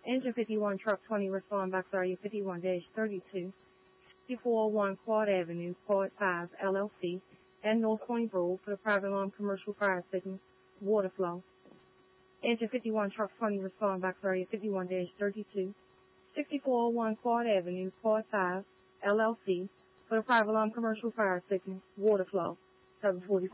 Engine 51, Truck 20, respond box area 51-32, 6401 Quad Avenue, Quad 5, LLC, and North Point Road for the private alarm commercial fire signal, water flow. Engine 51, Truck 20, respond box area 51-32, 6401 Quad Avenue, Quad 5, LLC, for the private alarm commercial fire signal, water flow. 744.